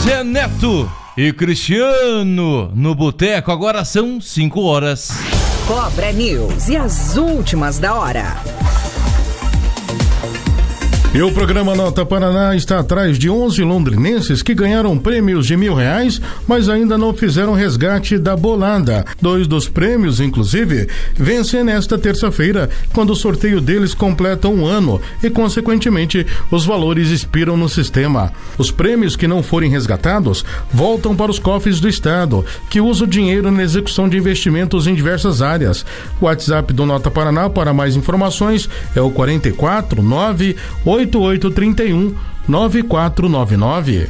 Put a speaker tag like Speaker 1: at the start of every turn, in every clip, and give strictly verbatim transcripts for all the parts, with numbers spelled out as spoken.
Speaker 1: Zé Neto e Cristiano no Boteco. Agora são cinco horas.
Speaker 2: Cobra News e as últimas da hora.
Speaker 3: E o programa Nota Paraná está atrás de onze londrinenses que ganharam prêmios de mil reais, mas ainda não fizeram resgate da bolada. Dois dos prêmios, inclusive, vencem nesta terça-feira, quando o sorteio deles completa um ano e, consequentemente, os valores expiram no sistema. Os prêmios que não forem resgatados voltam para os cofres do Estado, que usa o dinheiro na execução de investimentos em diversas áreas. O WhatsApp do Nota Paraná para mais informações é o quarenta e quatro, nove oito oito três um, nove quatro nove nove.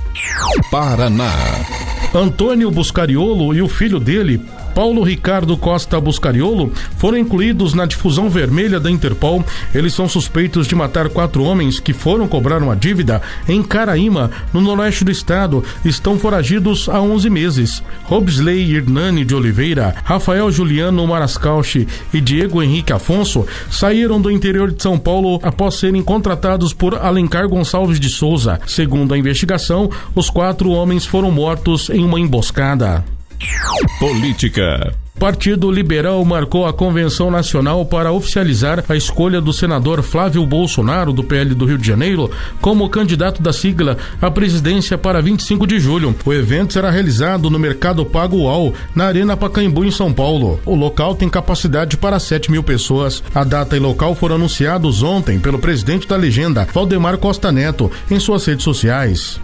Speaker 4: Paraná.
Speaker 3: Antônio Buscariolo e o filho dele, Paulo Ricardo Costa Buscariolo, foram incluídos na difusão vermelha da Interpol. Eles são suspeitos de matar quatro homens que foram cobrar uma dívida em Caraíma, no noroeste do estado. Estão foragidos há onze meses. Robsley Hernani de Oliveira, Rafael Juliano Marascalchi e Diego Henrique Afonso saíram do interior de São Paulo após serem contratados por Alencar Gonçalves de Souza. Segundo a investigação, os quatro homens foram mortos em uma emboscada.
Speaker 4: Política.
Speaker 3: Partido Liberal marcou a convenção nacional para oficializar a escolha do senador Flávio Bolsonaro, do P L do Rio de Janeiro, como candidato da sigla à presidência para vinte e cinco de julho. O evento será realizado no Mercado Pago U A U, na Arena Pacaembu, em São Paulo. O local tem capacidade para sete mil pessoas. A data e local foram anunciados ontem pelo presidente da legenda, Valdemar Costa Neto, em suas redes sociais.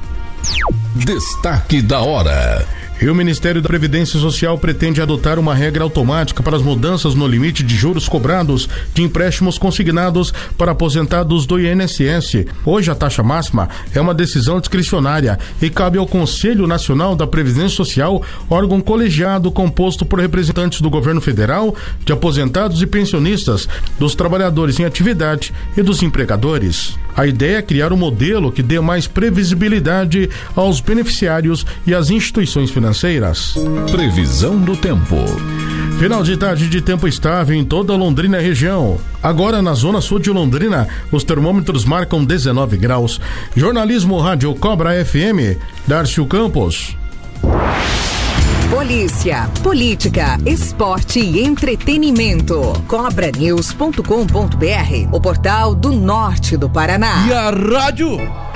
Speaker 4: Destaque da hora.
Speaker 3: E o Ministério da Previdência Social pretende adotar uma regra automática para as mudanças no limite de juros cobrados de empréstimos consignados para aposentados do I N S S. Hoje a taxa máxima é uma decisão discricionária e cabe ao Conselho Nacional da Previdência Social, órgão colegiado composto por representantes do governo federal, de aposentados e pensionistas, dos trabalhadores em atividade e dos empregadores. A ideia é criar um modelo que dê mais previsibilidade aos beneficiários e às instituições financeiras.
Speaker 4: Previsão do tempo.
Speaker 3: Final de tarde de tempo estável em toda a Londrina e região. Agora na zona sul de Londrina, os termômetros marcam dezenove graus. Jornalismo Rádio Cobra F M, Darcio Campos.
Speaker 2: Polícia, política, esporte e entretenimento. cobra news ponto com ponto br, o portal do norte do Paraná.
Speaker 1: E a rádio